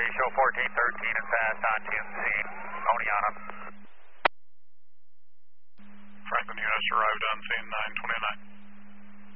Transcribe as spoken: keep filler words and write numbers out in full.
three, show fourteen thirteen and fast on June scene. Oneana. Franklin units arrived on scene nine twenty-nine.